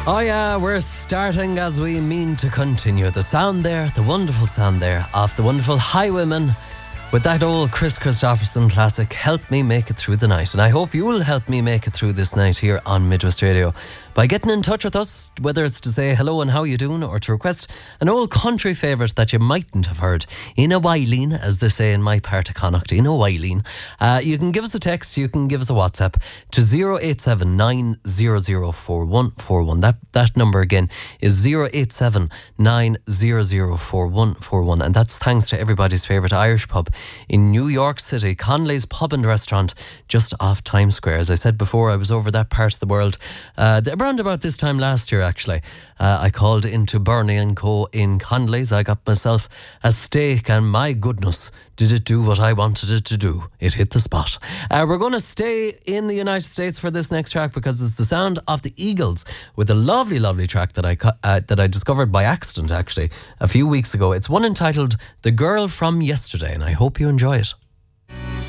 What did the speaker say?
Oh yeah, we're starting as we mean to continue. The sound there, the wonderful sound there of the wonderful Highwaymen with that old Chris Christopherson classic, Help Me Make It Through the Night. And I hope you'll help me make it through this night here on Midwest Radio by getting in touch with us, whether it's to say hello and how you doing or to request an old country favourite that you mightn't have heard in a whiling, as they say in my part of Connacht, in a whiling. You can give us a text, you can give us a WhatsApp to 087-900-4141. That number again is 087-900-4141, and that's thanks to everybody's favourite Irish pub in New York City, Conley's Pub and Restaurant, just off Times Square. As I said before, I was over that part of the world around about this time last year, actually. I called into Bernie & Co. in Conley's. I got myself a steak, and my goodness, did it do what I wanted it to do. It hit the spot. We're going to stay in the United States for this next track because it's the sound of the Eagles with a lovely, lovely track that I discovered by accident, actually, a few weeks ago. It's one entitled The Girl From Yesterday, and I hope you enjoy it.